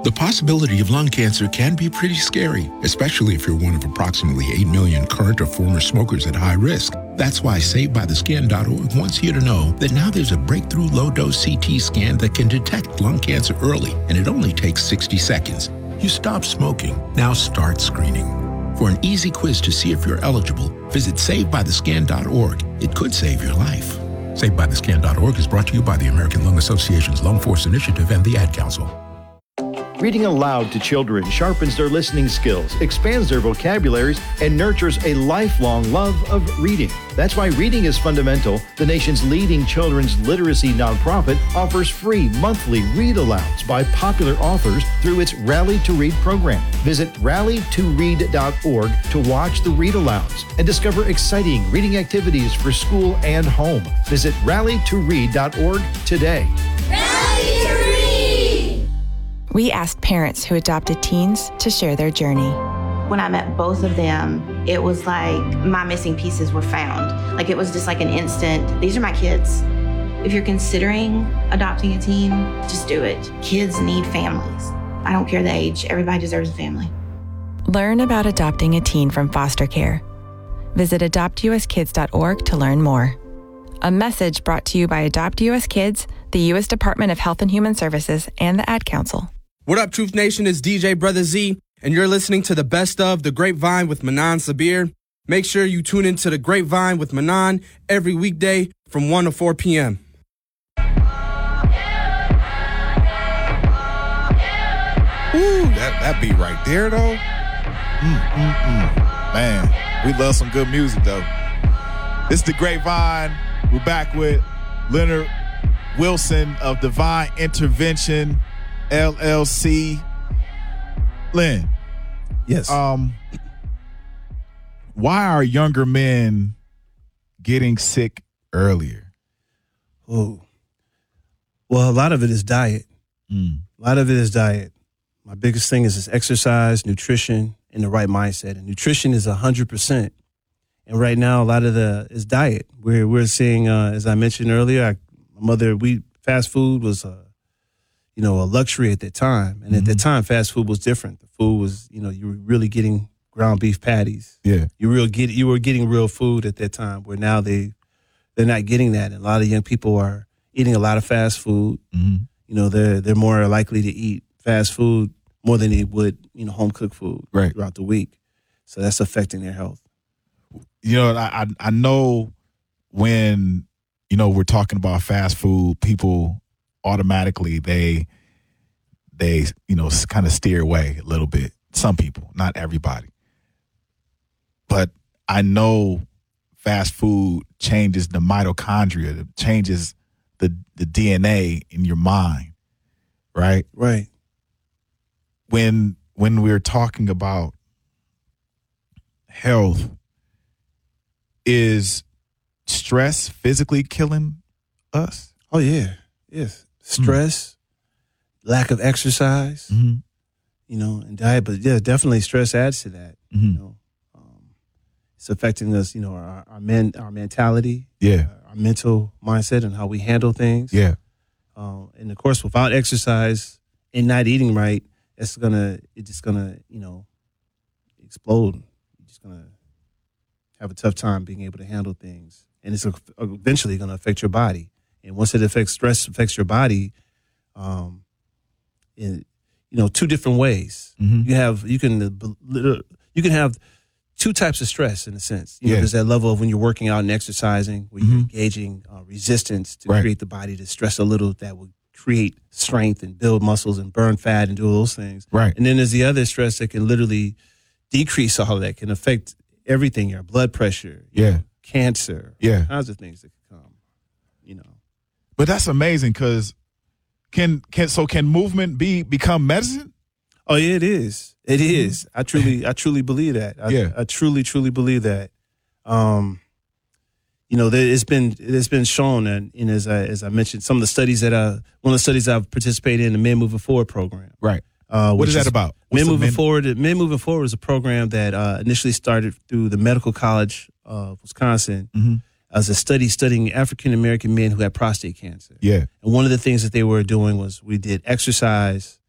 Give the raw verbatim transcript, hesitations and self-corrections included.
The possibility of lung cancer can be pretty scary, especially if you're one of approximately eight million current or former smokers at high risk. That's why Saved By The Skin dot org wants you to know that now there's a breakthrough low-dose C T scan that can detect lung cancer early, and it only takes sixty seconds. You stop smoking, now start screening. For an easy quiz to see if you're eligible, visit Saved By The Skin dot org. It could save your life. Saved By The Skin dot org is brought to you by the American Lung Association's Lung Force Initiative and the Ad Council. Reading aloud to children sharpens their listening skills, expands their vocabularies, and nurtures a lifelong love of reading. That's why Reading is Fundamental, the nation's leading children's literacy nonprofit, offers free monthly read-alouds by popular authors through its Rally to Read program. Visit rally to read dot org to watch the read-alouds and discover exciting reading activities for school and home. Visit rally to read dot org today. Rally to Read! We asked parents who adopted teens to share their journey. When I met both of them, it was like my missing pieces were found. Like it was just like an instant, these are my kids. If you're considering adopting a teen, just do it. Kids need families. I don't care the age, everybody deserves a family. Learn about adopting a teen from foster care. Visit adopt u s kids dot org to learn more. A message brought to you by Adopt U S Kids, the U S Department of Health and Human Services, and the Ad Council. What up, Truth Nation? It's D J Brother Z, and you're listening to the best of The Grapevine with Manan Sabir. Make sure you tune into The Grapevine with Manan every weekday from one to four p.m. Ooh, that, that beat right there, though. Mm-mm-mm. Man, we love some good music, though. This is The Grapevine. We're back with Leonard Wilson of Divine Intervention L L C. Len. Yes. Um, why are younger men getting sick earlier? Oh, well, a lot of it is diet. Mm. A lot of it is diet. My biggest thing is, is exercise, nutrition, and the right mindset. And nutrition is one hundred percent. And right now, a lot of the is diet. We're we're seeing, uh, as I mentioned earlier, I, my mother, we fast food was a, you know, a luxury at that time. And mm-hmm. at that time, fast food was different. The food was, you know, you were really getting ground beef patties. Yeah, you real get you were getting real food at that time. Where now they they're not getting that, and a lot of young people are eating a lot of fast food. Mm-hmm. You know, they're they're more likely to eat fast food more than they would, you know, home cooked food right. throughout the week. So that's affecting their health. You know, I I know when, you know, we're talking about fast food, people automatically they they you know kind of steer away a little bit. Some people, not everybody, but I know fast food changes the mitochondria, it changes the the D N A in your mind, right? Right. When when we're talking about health, is stress physically killing us? Oh, yeah. Yes. Stress, mm-hmm. lack of exercise, mm-hmm. you know, and diet. But, yeah, definitely stress adds to that. Mm-hmm. You know, um, it's affecting us, you know, our, our, men, our mentality, yeah, our, our mental mindset and how we handle things. Yeah. Um, and, of course, without exercise and not eating right, it's going to, it's just going to, you know, explode. You're just going to have a tough time being able to handle things. And it's eventually going to affect your body. And once it affects, stress affects your body, um, in, you know, two different ways. Mm-hmm. You have, you can, you can have two types of stress in a sense. You yeah. know, there's that level of when you're working out and exercising, where mm-hmm. you're engaging uh, resistance to right. create the body to stress a little, that will create strength and build muscles and burn fat and do all those things. Right. And then there's the other stress that can literally decrease all of that, can affect everything, your blood pressure, yeah, know, cancer, yeah, all kinds of things that can come, you know. But that's amazing because can can so can movement be become medicine? Oh yeah, it is. It is. I truly, I truly believe that. I, yeah, I truly, truly believe that. Um, you know, there, it's been it's been shown, and, and as I as I mentioned, some of the studies that I one of the studies I've participated in, the Men Moving Forward program, right. Uh, what is that about? Men Moving men? Forward. Men Moving Forward is a program that uh, initially started through the Medical College of Wisconsin mm-hmm. as a study studying African American men who had prostate cancer. Yeah, and one of the things that they were doing was we did exercise,